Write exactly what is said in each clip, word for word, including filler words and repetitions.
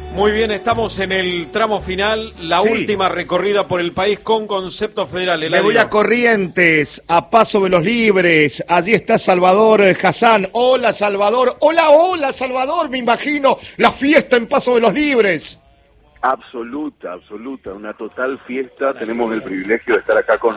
Muy bien, estamos en el tramo final, la sí. última recorrida por el país con concepto federal. Me voy a Corrientes, a Paso de los Libres, allí está Salvador Hassan. Hola Salvador, hola, hola Salvador, me imagino la fiesta en Paso de los Libres. Absoluta, absoluta, una total fiesta. Tenemos el privilegio de estar acá con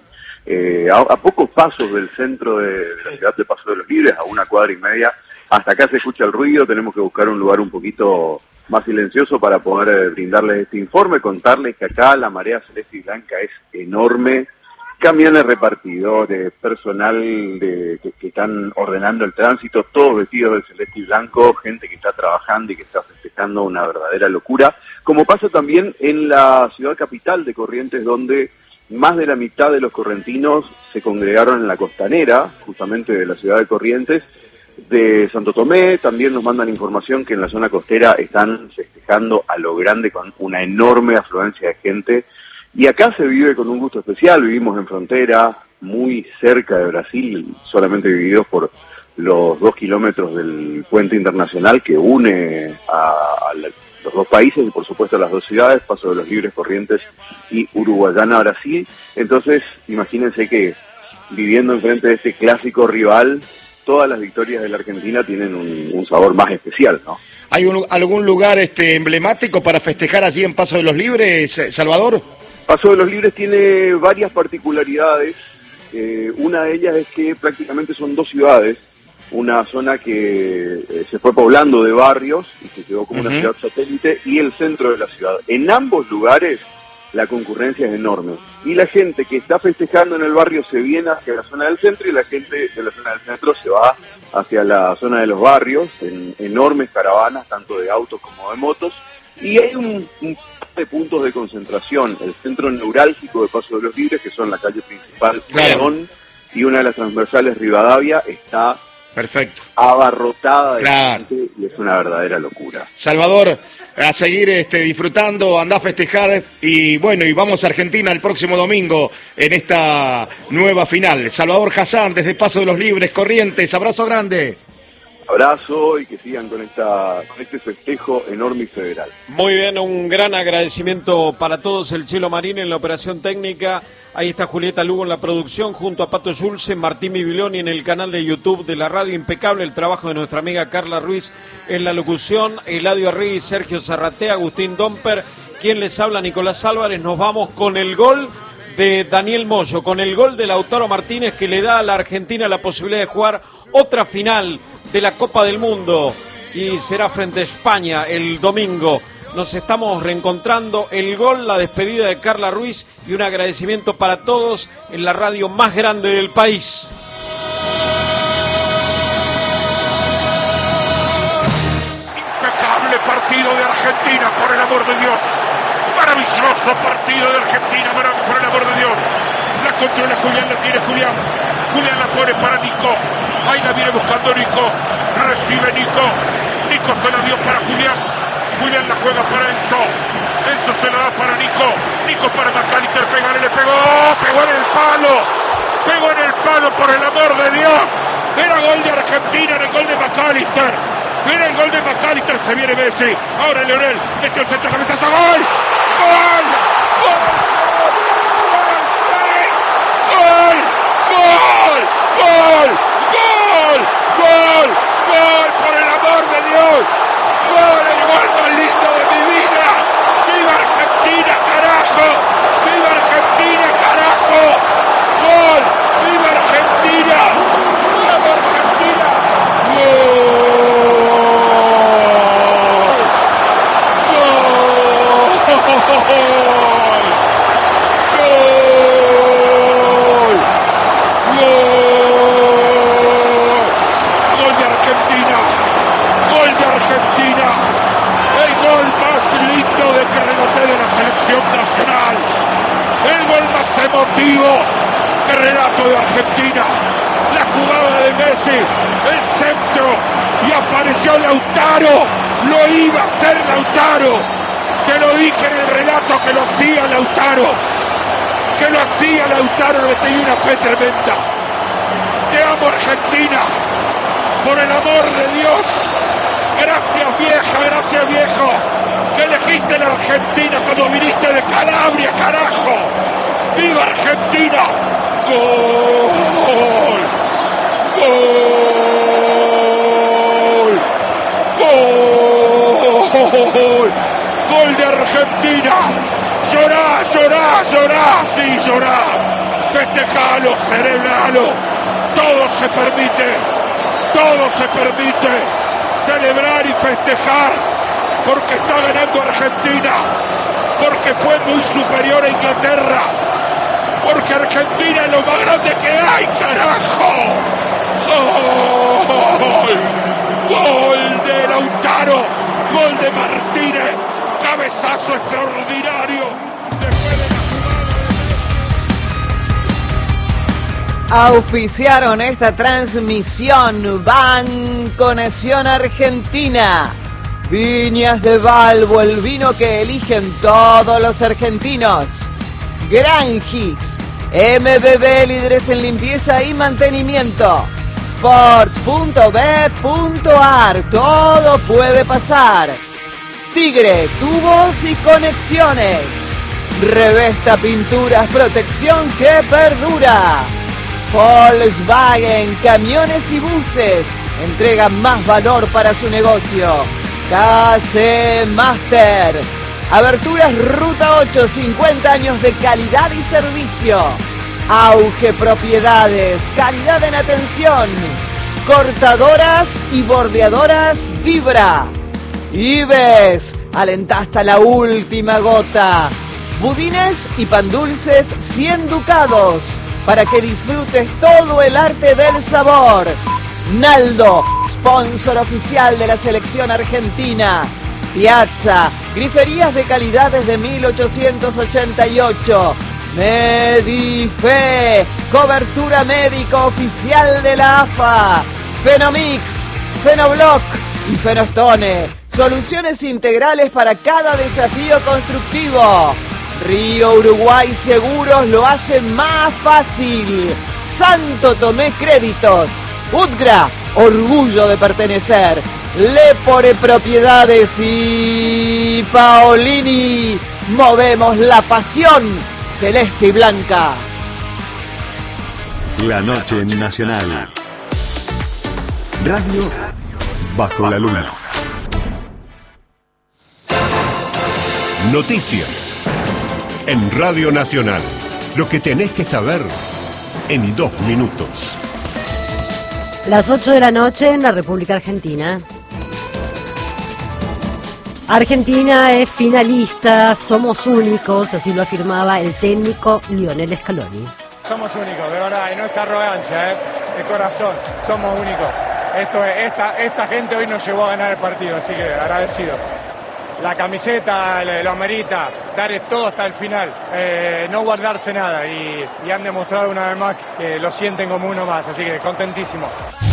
eh, a, a pocos pasos del centro de, de la ciudad de Paso de los Libres, a una cuadra y media. Hasta acá se escucha el ruido, tenemos que buscar un lugar un poquito más silencioso para poder eh, brindarles este informe, contarles que acá la marea celeste y blanca es enorme, camiones repartidores, personal de, que, que están ordenando el tránsito, todos vestidos de celeste y blanco, gente que está trabajando y que está festejando una verdadera locura, como pasa también en la ciudad capital de Corrientes, donde más de la mitad de los correntinos se congregaron en la costanera, justamente de la ciudad de Corrientes. De Santo Tomé también nos mandan información que en la zona costera están festejando a lo grande con una enorme afluencia de gente, y acá se vive con un gusto especial. Vivimos en frontera, muy cerca de Brasil, solamente divididos por los dos kilómetros del puente internacional que une a, a la, los dos países y por supuesto a las dos ciudades, Paso de los Libres, Corrientes y Uruguayana, Brasil. Entonces imagínense que viviendo enfrente de este clásico rival, todas las victorias de la Argentina tienen un, un sabor más especial, ¿no? ¿Hay un, algún lugar este emblemático para festejar allí en Paso de los Libres, Salvador? Paso de los Libres tiene varias particularidades. Eh, una de ellas es que prácticamente son dos ciudades, una zona que eh, se fue poblando de barrios y se quedó como uh-huh. una ciudad satélite, y el centro de la ciudad. En ambos lugares la concurrencia es enorme, y la gente que está festejando en el barrio se viene hacia la zona del centro, y la gente de la zona del centro se va hacia la zona de los barrios, en enormes caravanas, tanto de autos como de motos, y hay un, un par de puntos de concentración. El centro neurálgico de Paso de los Libres, que son la calle principal León, y una de las transversales Rivadavia, está perfecto abarrotada de claro. gente, y es una verdadera locura. Salvador, a seguir este, disfrutando, andá a festejar, y bueno, y vamos a Argentina el próximo domingo en esta nueva final. Salvador Hassan, desde Paso de los Libres, Corrientes, abrazo grande. Abrazo, y que sigan con esta con este festejo enorme y federal. Muy bien, un gran agradecimiento para todos. El Chelo Marín en la operación técnica. Ahí está Julieta Lugo en la producción, junto a Pato Schulze, Martín Bibilioni en el canal de YouTube de la radio. Impecable el trabajo de nuestra amiga Carla Ruiz en la locución, Eladio Arregui, Sergio Zarratea, Agustín Domper, quien les habla, Nicolás Álvarez. Nos vamos con el gol de Daniel Moyo, con el gol de Lautaro Martínez, que le da a la Argentina la posibilidad de jugar otra final de la Copa del Mundo, y será frente a España el domingo. Nos estamos reencontrando, el gol, la despedida de Carla Ruiz y un agradecimiento para todos en la radio más grande del país. Impecable partido de Argentina, por el amor de Dios. Maravilloso partido de Argentina, por el amor de Dios. La controla Julián, la tiene Julián. Julián la pone para Nico. Ahí la viene buscando Nico. Recibe Nico. Nico se la dio para Julián. Julián la juega para Enzo. Enzo se la da para Nico. Nico para McAllister. Pegale, le pegó. Pegó en el palo. Pegó en el palo, por el amor de Dios. Era gol de Argentina, era el gol de McAllister. Era el gol de McAllister. Se viene Messi. Ahora Leonel. Metió el centro, cabezazo. ¡Gol! ¡Gol! ¡Gol! ¡Gol! ¡Gol! ¡Gol! ¡Gol! ¡Gol! ¡Gol! ¡Por el amor de Dios! ¡Gol! ¡El gol más lindo de mi vida! ¡Viva Argentina, carajo! ¡Viva Argentina, carajo! ¡Gol! ¡Viva Argentina! ¡Viva Argentina! ¡Gol! Nacional, el gol más emotivo que relato de Argentina, la jugada de Messi, el centro, y apareció Lautaro, lo iba a hacer Lautaro, te lo dije en el relato que lo hacía Lautaro, que lo hacía Lautaro, le tenía una fe tremenda. Te amo Argentina, por el amor de Dios, gracias vieja, gracias viejo. Argentina cuando viniste de Calabria, carajo. ¡Viva Argentina! ¡Gol! ¡Gol! ¡Gol! ¡Gol de Argentina! ¡Llorá, llorá, llorá! ¡Sí, llorá! ¡Festejalo, celebralo! Todo se permite, todo se permite celebrar y festejar porque está ganando Argentina, porque fue muy superior a Inglaterra, porque Argentina es lo más grande que hay, carajo. ¡Gol! ¡Gol de Lautaro! ¡Gol de Martínez! ¡Cabezazo extraordinario! Auspiciaron esta transmisión Banco Nación Argentina, Viñas de Valvo, el vino que eligen todos los argentinos, Grangis, M B B, líderes en limpieza y mantenimiento, sports punto bet punto ar, todo puede pasar, Tigre, tubos y conexiones, Revesta Pinturas, protección que perdura, Volkswagen, camiones y buses, entregan más valor para su negocio. K C Master, Aberturas Ruta ocho, cincuenta años de calidad y servicio. Auge Propiedades, calidad en atención. Cortadoras y bordeadoras Vibra. Ives, alenta hasta la última gota. Budines y pan dulces cien ducados, para que disfrutes todo el arte del sabor. Naldo, sponsor oficial de la selección argentina. Piazza, griferías de calidad desde mil ochocientos ochenta y ocho. Medife, cobertura médica oficial de la A F A. Fenomix, Fenoblock y Fenostone, soluciones integrales para cada desafío constructivo. Río Uruguay Seguros lo hace más fácil. Santo Tomé Créditos. Utgra, orgullo de pertenecer. Lepore Propiedades y Paolini. Movemos la pasión celeste y blanca. La noche nacional. Radio bajo la luna. Noticias en Radio Nacional. Lo que tenés que saber en dos minutos. Las ocho de la noche en la República Argentina. Argentina es finalista, somos únicos, así lo afirmaba el técnico Lionel Scaloni. Somos únicos, de verdad, y no es arrogancia, ¿eh? De corazón, somos únicos. Esto es, esta, esta gente hoy nos llevó a ganar el partido, así que agradecido. La camiseta lo amerita, dar todo hasta el final, eh, no guardarse nada y, y han demostrado una vez más que lo sienten como uno más, así que contentísimo.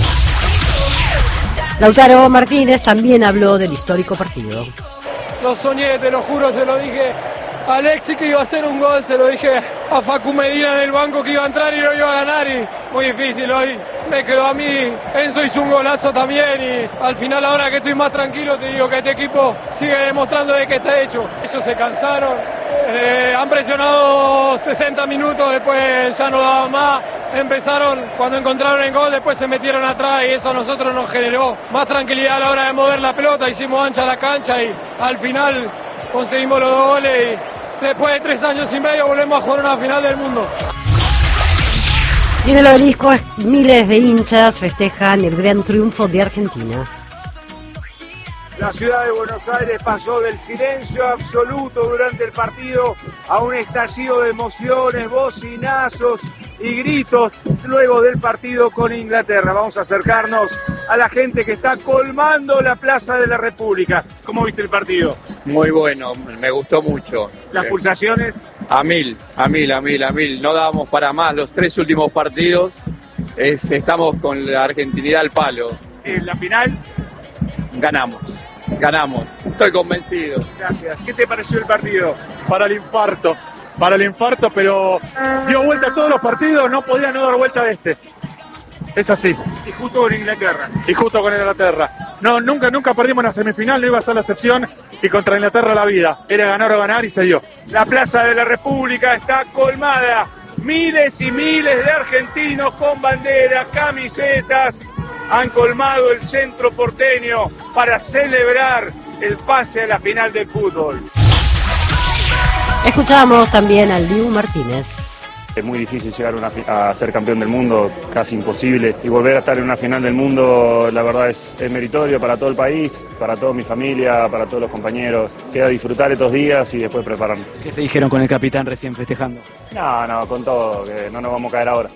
Lautaro Martínez también habló del histórico partido. Lo soñé, te lo juro, se lo dije a Alexis que iba a hacer un gol, se lo dije a Facu Medina en el banco que iba a entrar y lo iba a ganar y muy difícil hoy. Me quedó a mí, Enzo hizo un golazo también y al final ahora que estoy más tranquilo te digo que este equipo sigue demostrando de que está hecho. Ellos se cansaron, eh, han presionado sesenta minutos, después ya no daban más. Empezaron cuando encontraron el gol, después se metieron atrás y eso a nosotros nos generó más tranquilidad a la hora de mover la pelota, hicimos ancha la cancha y al final conseguimos los dos goles y después de tres años y medio volvemos a jugar una final del mundo. Y en el obelisco miles de hinchas festejan el gran triunfo de Argentina. La ciudad de Buenos Aires pasó del silencio absoluto durante el partido a un estallido de emociones, bocinazos y gritos luego del partido con Inglaterra. Vamos a acercarnos a la gente que está colmando la Plaza de la República. ¿Cómo viste el partido? Muy bueno, me gustó mucho. ¿Las pulsaciones? A mil, a mil, a mil, a mil. No dábamos para más. Los tres últimos partidos es, estamos con la argentinidad al palo. ¿En la final? Ganamos. Ganamos, estoy convencido. Gracias. ¿Qué te pareció el partido? Para el infarto, para el infarto, pero dio vuelta a todos los partidos, no podía no dar vuelta a este. Es así. Y justo con Inglaterra. Y justo con Inglaterra. no, nunca, nunca perdimos una semifinal, no iba a ser la excepción, y contra Inglaterra la vida. Era ganar o ganar y se dio. La Plaza de la República está colmada. Miles y miles de argentinos con banderas, camisetas, han colmado el centro porteño para celebrar el pase a la final del fútbol. Escuchamos también al Dibu Martínez. Es muy difícil llegar una, a ser campeón del mundo, casi imposible, y volver a estar en una final del mundo, la verdad es, es meritorio para todo el país, para toda mi familia, para todos los compañeros. Queda disfrutar estos días y después prepararnos. ¿Qué se dijeron con el capitán recién festejando? No, no, con todo, que no nos vamos a caer ahora.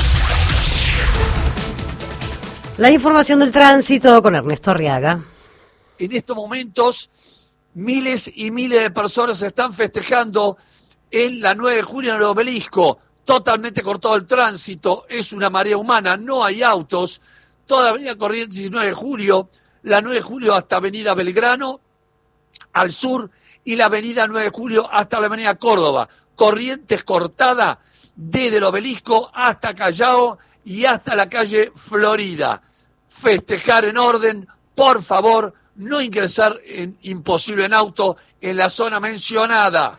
La información del tránsito con Ernesto Arriaga. En estos momentos, miles y miles de personas están festejando en la nueve de julio en el Obelisco. Totalmente cortado el tránsito, es una marea humana, no hay autos. Toda avenida Corrientes y nueve de julio, la nueve de julio hasta avenida Belgrano, al sur, y la avenida nueve de julio hasta la avenida Córdoba. Corrientes cortada desde el Obelisco hasta Callao y hasta la calle Florida. Festejar en orden, por favor, no ingresar en imposible en auto en la zona mencionada.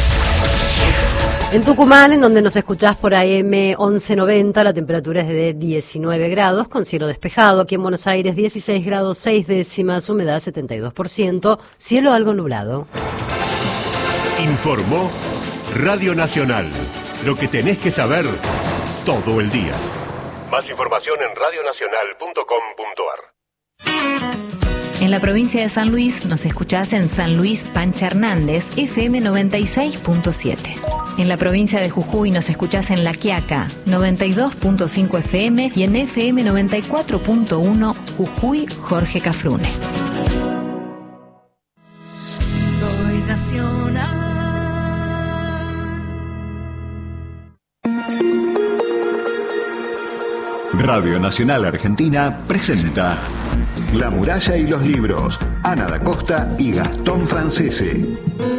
En Tucumán, en donde nos escuchás por A M once noventa, la temperatura es de diecinueve grados, con cielo despejado. Aquí en Buenos Aires, dieciséis grados seis décimas, humedad setenta y dos por ciento, cielo algo nublado. Informó Radio Nacional. Lo que tenés que saber todo el día. Más información en radio nacional punto com punto ar. En la provincia de San Luis nos escuchás en San Luis Pancha Hernández, F M noventa y seis punto siete. En la provincia de Jujuy nos escuchás en La Quiaca, noventa y dos punto cinco F M y en F M noventa y cuatro punto uno Jujuy Jorge Cafrune. Soy nacional. Radio Nacional Argentina presenta La muralla y los libros, Ana da Costa y Gastón Francese.